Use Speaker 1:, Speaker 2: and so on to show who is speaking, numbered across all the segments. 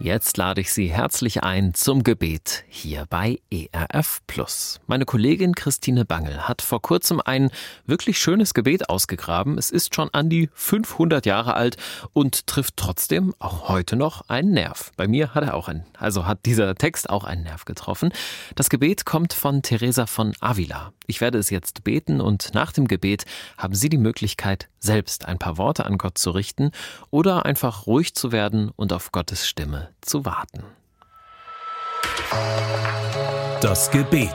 Speaker 1: Jetzt lade ich Sie herzlich ein zum Gebet hier bei ERF Plus. Meine Kollegin Christine Bangel hat vor kurzem ein wirklich schönes Gebet ausgegraben. Es ist schon an die 500 Jahre alt und trifft trotzdem auch heute noch einen Nerv. Bei mir hat dieser Text auch einen Nerv getroffen. Das Gebet kommt von Teresa von Avila. Ich werde es jetzt beten und nach dem Gebet haben Sie die Möglichkeit, selbst ein paar Worte an Gott zu richten oder einfach ruhig zu werden und auf Gottes Stimme zu warten.
Speaker 2: Das Gebet.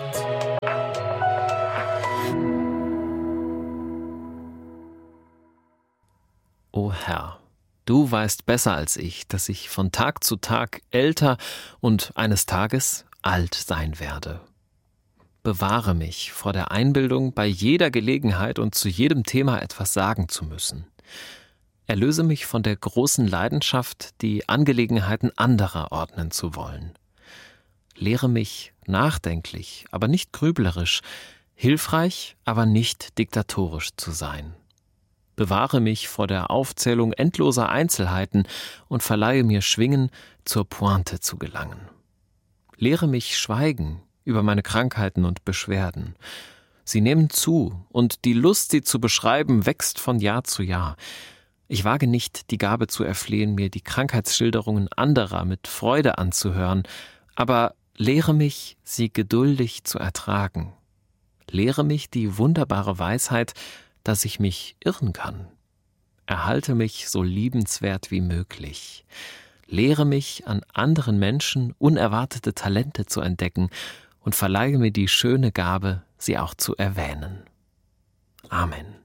Speaker 1: O Herr, du weißt besser als ich, dass ich von Tag zu Tag älter und eines Tages alt sein werde. Bewahre mich vor der Einbildung, bei jeder Gelegenheit und zu jedem Thema etwas sagen zu müssen. Erlöse mich von der großen Leidenschaft, die Angelegenheiten anderer ordnen zu wollen. Lehre mich nachdenklich, aber nicht grüblerisch, hilfreich, aber nicht diktatorisch zu sein. Bewahre mich vor der Aufzählung endloser Einzelheiten und verleihe mir Schwingen, zur Pointe zu gelangen. Lehre mich schweigen über meine Krankheiten und Beschwerden. Sie nehmen zu, und die Lust, sie zu beschreiben, wächst von Jahr zu Jahr. Ich wage nicht, die Gabe zu erflehen, mir die Krankheitsschilderungen anderer mit Freude anzuhören, aber lehre mich, sie geduldig zu ertragen. Lehre mich die wunderbare Weisheit, dass ich mich irren kann. Erhalte mich so liebenswert wie möglich. Lehre mich, an anderen Menschen unerwartete Talente zu entdecken und verleihe mir die schöne Gabe, sie auch zu erwähnen. Amen.